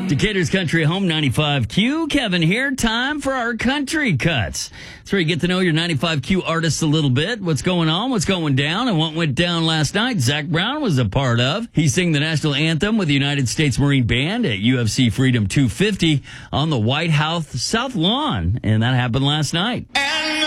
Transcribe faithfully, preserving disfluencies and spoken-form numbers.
Decatur's Country Home ninety-five Q. Kevin here. Time for our Country Cuts. That's where you get to know your ninety-five Q artists a little bit. What's going on, what's going down, and what went down last night. Zach Brown was a part of. He sang the national anthem with the United States Marine Band at U F C Freedom two fifty on the White House South Lawn, and that happened last night.